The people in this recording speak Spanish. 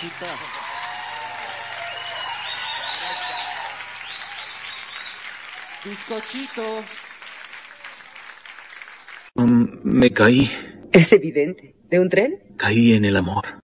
Chita. Bizcochito. Me caí. Es evidente. ¿De un tren? Caí en el amor.